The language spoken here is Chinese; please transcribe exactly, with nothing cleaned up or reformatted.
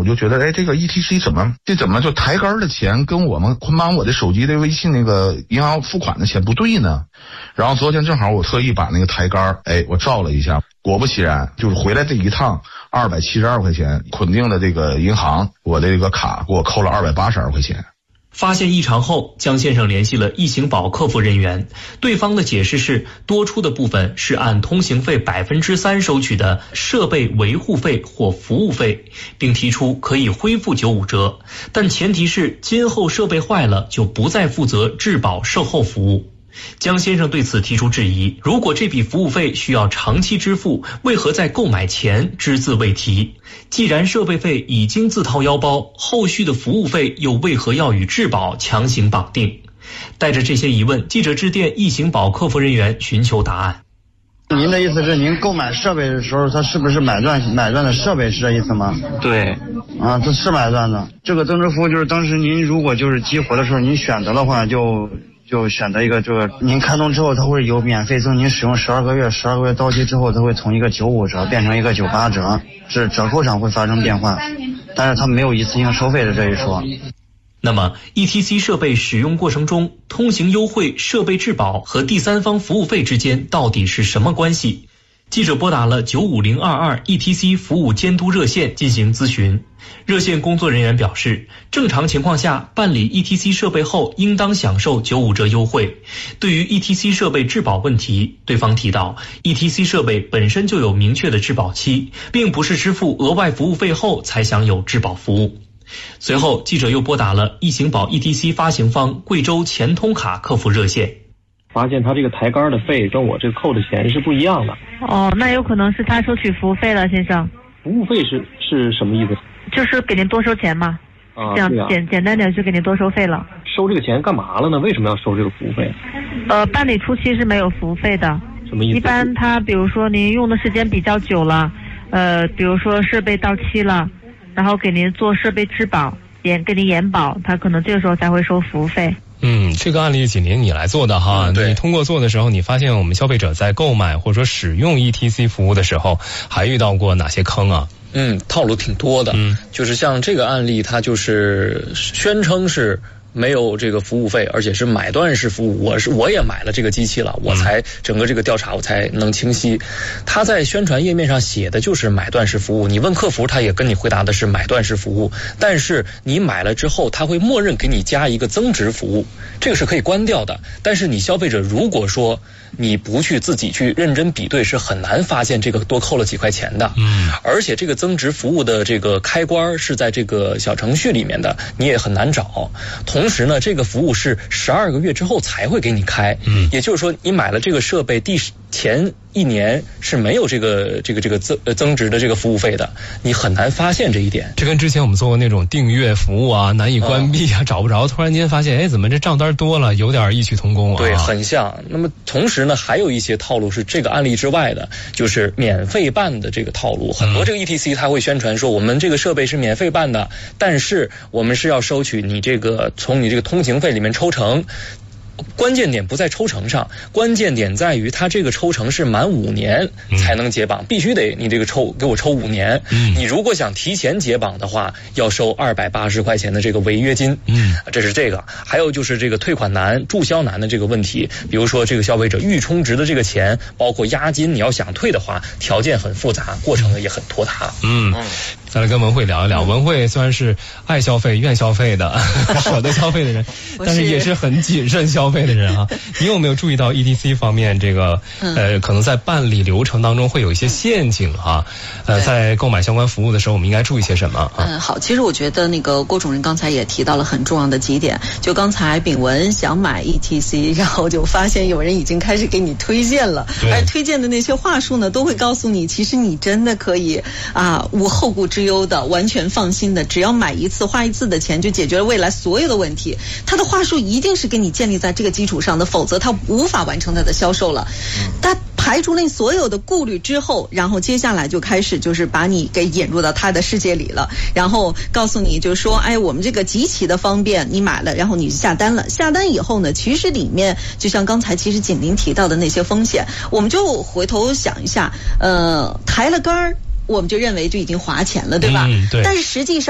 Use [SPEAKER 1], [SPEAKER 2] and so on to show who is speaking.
[SPEAKER 1] 我就觉得，哎，这个 E T C 怎么这怎么就抬杆的钱跟我们捆绑我的手机的微信那个银行付款的钱不对呢？然后昨天正好我特意把那个抬杆，哎，我照了一下，果不其然，就是回来这一趟二百七十二块钱，捆定的这个银行，我的这个卡给我扣了二百八十二块钱。
[SPEAKER 2] 发现异常后，江先生联系了易行宝客服人员，对方的解释是多出的部分是按通行费百分之三收取的设备维护费或服务费，并提出可以恢复九五折，但前提是今后设备坏了就不再负责质保售后服务。江先生对此提出质疑，如果这笔服务费需要长期支付，为何在购买前只字未提？既然设备费已经自掏腰包，后续的服务费又为何要与质保强行绑定？带着这些疑问，记者致电易行宝客服人员寻求答案。
[SPEAKER 3] 您的意思是您购买设备的时候，它是不是买断买断的设备，是这意思吗？
[SPEAKER 4] 对，
[SPEAKER 3] 啊，这是买断的。这个增值服务就是当时您如果就是激活的时候，您选择的话就。就选择一个这个，您开通之后，它会有免费赠您使用十二个月，十二个月到期之后，它会从一个九五折变成一个九八折，是折扣上会发生变化，但是它没有一次性收费的这一说。
[SPEAKER 2] 那么 E T C 设备使用过程中，通行优惠、设备质保和第三方服务费之间到底是什么关系？记者拨打了九五零二二 E T C 服务监督热线进行咨询。热线工作人员表示，正常情况下办理 E T C 设备后应当享受九五折优惠。对于 E T C 设备质保问题，对方提到 E T C 设备本身就有明确的质保期，并不是支付额外服务费后才享有质保服务。随后记者又拨打了易行宝 E T C 发行方贵州钱通卡客服热线，
[SPEAKER 4] 发现他这个抬杆的费跟我这个扣的钱是不一样的。
[SPEAKER 5] 哦，那有可能是他收取服务费了，先生。
[SPEAKER 4] 服务费是是什么意思？
[SPEAKER 5] 就是给您多收钱嘛。
[SPEAKER 4] 啊，
[SPEAKER 5] 这样简、啊、简单点就给您多收费了。
[SPEAKER 4] 收这个钱干嘛了呢？为什么要收这个服务费？
[SPEAKER 5] 呃，办理初期是没有服务费的。
[SPEAKER 4] 什么意思？
[SPEAKER 5] 一般他比如说您用的时间比较久了，呃，比如说设备到期了，然后给您做设备质保，延给您延保，他可能这个时候才会收服务费。
[SPEAKER 6] 嗯，这个案例几年你来做的哈、嗯，你通过做的时候，你发现我们消费者在购买或者说使用 E T C 服务的时候，还遇到过哪些坑啊？
[SPEAKER 7] 嗯，套路挺多的。嗯，就是像这个案例，它就是宣称是没有这个服务费，而且是买断式服务。我是我也买了这个机器了，我才整个这个调查我才能清晰。他在宣传页面上写的就是买断式服务，你问客服他也跟你回答的是买断式服务，但是你买了之后他会默认给你加一个增值服务，这个是可以关掉的。但是你消费者如果说你不去自己去认真比对，是很难发现这个多扣了几块钱的。嗯，而且这个增值服务的这个开关是在这个小程序里面的，你也很难找。同时呢，这个服务是十二个月之后才会给你开。嗯，也就是说，你买了这个设备第前一年是没有这个这个这个增增值的这个服务费的，你很难发现这一点。
[SPEAKER 6] 这跟之前我们做过那种订阅服务啊，难以关闭啊，嗯、找不着，突然间发现，哎，怎么这账单多了，有点异曲同工啊。
[SPEAKER 7] 对，很像。那么同时呢，还有一些套路是这个案例之外的，就是免费办的这个套路。很多这个 E T C 它会宣传说，我们这个设备是免费办的，但是我们是要收取你这个从你这个通行费里面抽成。关键点不在抽成上，关键点在于它这个抽成是满五年才能解绑，嗯、必须得你这个抽给我抽五年。嗯、你如果想提前解绑的话，要收二百八十块钱的这个违约金。嗯，这是这个。还有就是这个退款难、注销难的这个问题，比如说这个消费者预充值的这个钱，包括押金，你要想退的话，条件很复杂，过程也很拖沓。
[SPEAKER 6] 嗯。嗯，再来跟文慧聊一聊。文慧虽然是爱消费、愿消费的、舍得消费的人，但是也是很谨慎消费的人啊。你有没有注意到 E T C 方面这个、嗯、呃，可能在办理流程当中会有一些陷阱啊？呃，在购买相关服务的时候，我们应该注意些什么啊？
[SPEAKER 8] 嗯，好，其实我觉得那个郭主任刚才也提到了很重要的几点。就刚才炳文想买 E T C， 然后就发现有人已经开始给你推荐了，而推荐的那些话术呢，都会告诉你，其实你真的可以啊，无后顾之忧的，完全放心的，只要买一次花一次的钱就解决了未来所有的问题。他的话术一定是给你建立在这个基础上的，否则他无法完成他的销售了。他排除了你所有的顾虑之后，然后接下来就开始就是把你给引入到他的世界里了，然后告诉你就是说，哎，我们这个极其的方便，你买了然后你就下单了，下单以后呢，其实里面就像刚才其实景林提到的那些风险，我们就回头想一下，呃，抬了杆儿我们就认为就已经划钱了，对吧？嗯，对。但是实际上